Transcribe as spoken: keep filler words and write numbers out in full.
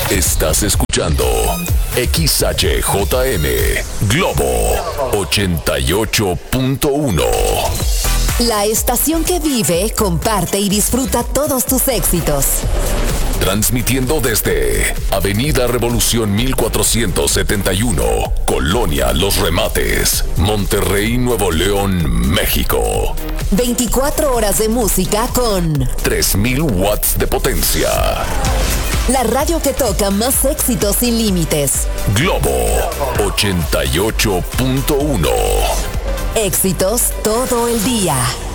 Estás escuchando X H J M Globo ochenta y ocho punto uno. La estación que vive, comparte y disfruta todos tus éxitos. Transmitiendo desde Avenida Revolución mil cuatrocientos setenta y uno, Colonia Los Remates, Monterrey, Nuevo León, México. veinticuatro horas de música con tres mil watts de potencia. La radio que toca más éxitos sin límites. Globo ochenta y ocho punto uno. Éxitos todo el día.